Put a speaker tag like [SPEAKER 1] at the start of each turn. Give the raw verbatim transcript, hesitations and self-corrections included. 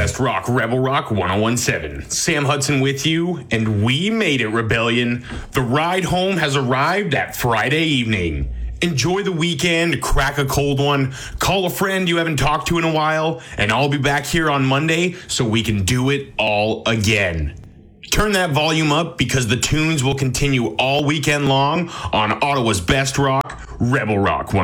[SPEAKER 1] Best Rock, Rebel Rock one oh one seven. Sam Hudson with you, and we made it, Rebellion. The ride home has arrived at Friday evening. Enjoy the weekend, crack a cold one, call a friend you haven't talked to in a while, and I'll be back here on Monday so we can do it all again. Turn that volume up because the tunes will continue all weekend long on Ottawa's Best Rock, Rebel Rock one oh one seven.